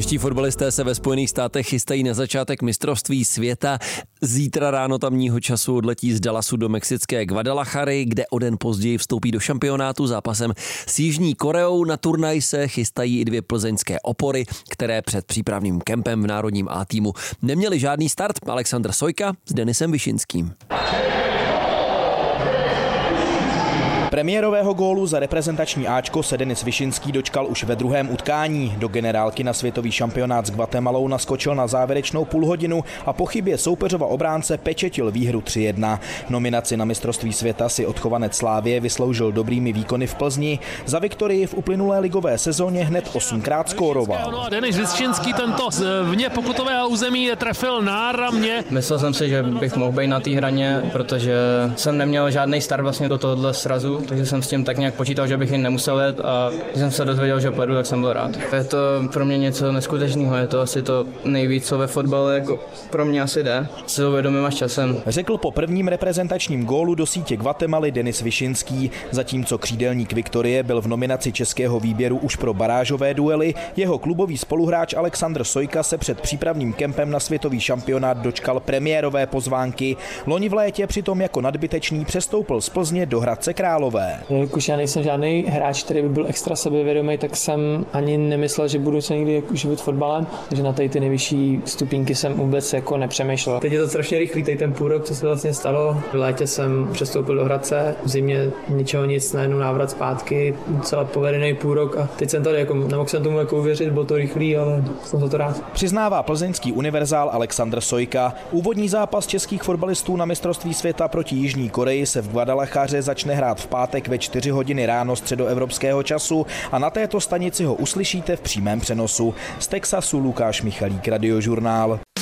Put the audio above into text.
Čeští fotbalisté se ve Spojených státech chystají na začátek mistrovství světa. Zítra ráno tamního času odletí z Dallasu do mexické Guadalajary, kde o den později vstoupí do šampionátu zápasem s Jižní Koreou. Na turnaj se chystají i dvě plzeňské opory, které před přípravným kempem v národním A týmu neměli žádný start. Alexandr Sojka s Denisem Vyšinským. Premiérového gólu za reprezentační Ačko se Denis Vyšinský dočkal už ve druhém utkání. Do generálky na světový šampionát s Guatemalou naskočil na závěrečnou půlhodinu a po chybě soupeřova obránce pečetil výhru 3-1. Nominaci na mistrovství světa si odchovanec Slávie vysloužil dobrými výkony v Plzni. Za viktorii v uplynulé ligové sezóně hned 8krát skóroval. Denis Vyšinský tento vně pokutového území trefil náramně. Myslel jsem si, že bych mohl být na té hraně, protože jsem neměl žádný start vlastně do tohohle srazu. Takže jsem s tím tak nějak počítal, že bych jen nemusel jet, a když jsem se dozvěděl, že pojedu, tak jsem byl rád. Je to pro mě něco neskutečného, je to asi to nejvíc, co ve fotbale jako pro mě asi jde. Si to uvědomím až časem. Řekl po prvním reprezentačním gólu do sítě Guatemaly Denis Vyšinský, zatímco křídelník Viktorie byl v nominaci českého výběru už pro barážové duely. Jeho klubový spoluhráč Alexandr Sojka se před přípravným kempem na světový šampionát dočkal premiérové pozvánky. Loni v létě přitom jako nadbytečný přestoupil z Plzně do Hradce Králové. Jelikož já nejsem žádný hráč, který by byl extra sebevědomý, tak jsem ani nemyslel, že budu se někdy živit fotbalem, takže na ty nejvyšší stupínky jsem vůbec jako nepřemýšlel. Teď je to strašně rychlý, tady ten půl rok, co se vlastně stalo. V létě jsem přestoupil do Hradce, v zimě ničeho nic, najednou návrat zpátky, celá povedený půl rok a teď jsem tady, jako nemohl jsem tomu jako uvěřit, bylo to rychlý, ale jsem za to rád. Přiznává plzeňský univerzál Alexandr Sojka. Úvodní zápas českých fotbalistů na mistrovství světa proti Jižní Koreji se v Guadalajaře začne hrát v pátek ve 4 hodiny ráno středoevropského času a na této stanici ho uslyšíte v přímém přenosu. Z Texasu Lukáš Michalík, Radiožurnál.